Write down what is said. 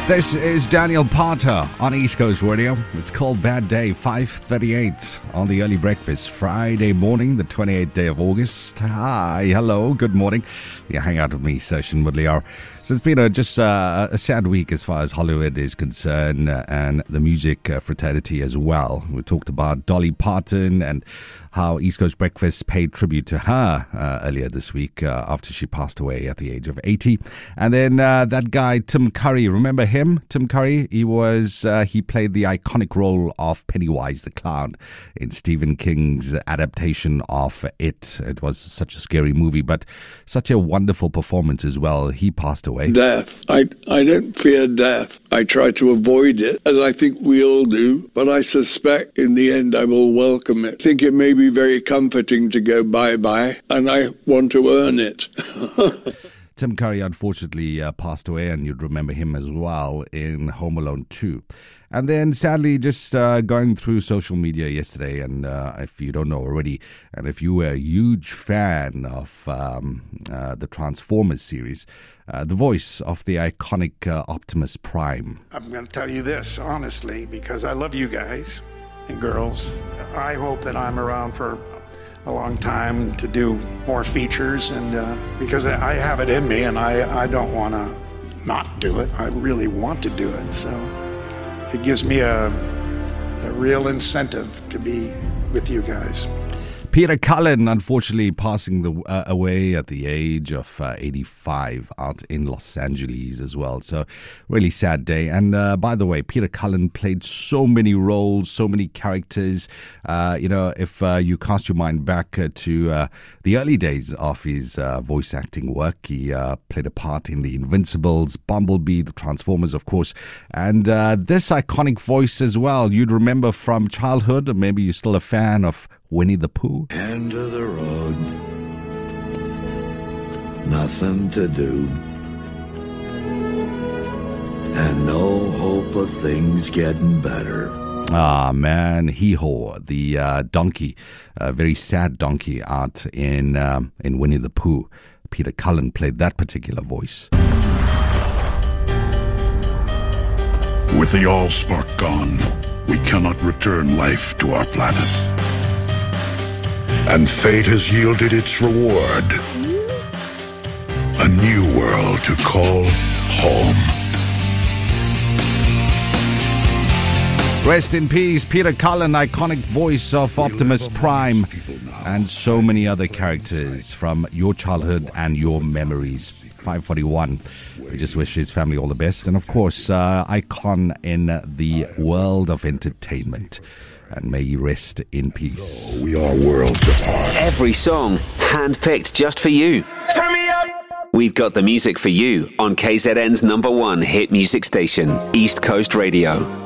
This is Daniel Parter on East Coast Radio. It's called Bad Day, 5:38 on the early breakfast, Friday morning, the 28th day of August. Hi, hello, good morning. You hang out with me, Session Woodley. So it's been just a sad week as far as Hollywood is concerned and the music fraternity as well. We talked about Dolly Parton and how East Coast Breakfast paid tribute to her earlier this week after she passed away at the age of 80. And then that guy, Tim Curry, remember him? Tim Curry, he played the iconic role of Pennywise the Clown in Stephen King's adaptation of It. It was such a scary movie, but such a wonderful performance as well. He passed away. Death. I don't fear death. I try to avoid it, as I think we all do, but I suspect in the end I will welcome it. I think it may be very comforting to go bye-bye, and I want to earn it. Tim Curry unfortunately passed away, and you'd remember him as well in Home Alone 2. And then sadly, just going through social media yesterday, and if you don't know already, and if you were a huge fan of the Transformers series, the voice of the iconic Optimus Prime. I'm going to tell you this, honestly, because I love you guys and girls. I hope that I'm around for a long time to do more features, and because I have it in me, and I don't want to not do it. I really want to do it, so it gives me a real incentive to be with you guys. Peter Cullen, unfortunately, passing away at the age of 85 out in Los Angeles as well. So, really sad day. And by the way, Peter Cullen played so many roles, so many characters. If you cast your mind back to the early days of his voice acting work, he played a part in The Invincibles, Bumblebee, The Transformers, of course. And this iconic voice as well, you'd remember from childhood, or maybe you're still a fan of Winnie the Pooh. End of the road. Nothing to do. And no hope of things getting better. Ah, man, Hee-Haw, the donkey, a very sad donkey out in Winnie the Pooh. Peter Cullen played that particular voice. With the Allspark gone, we cannot return life to our planet. And fate has yielded its reward. A new world to call home. Rest in peace, Peter Cullen, iconic voice of Optimus Prime, and so many other characters from your childhood and your memories. 5:41. We just wish his family all the best, and of course, icon in the world of entertainment. And may he rest in peace. We are worlds apart. Every song handpicked just for you. Turn me up. We've got the music for you on KZN's #1 hit music station, East Coast Radio.